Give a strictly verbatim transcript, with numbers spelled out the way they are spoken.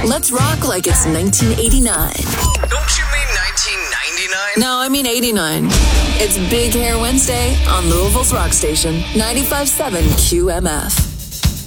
Let's rock like it's nineteen eighty-nine. Don't you mean nineteen ninety-nine? No, I mean eighty-nine. It's Big Hair Wednesday on Louisville's Rock Station, ninety-five point seven Q M F.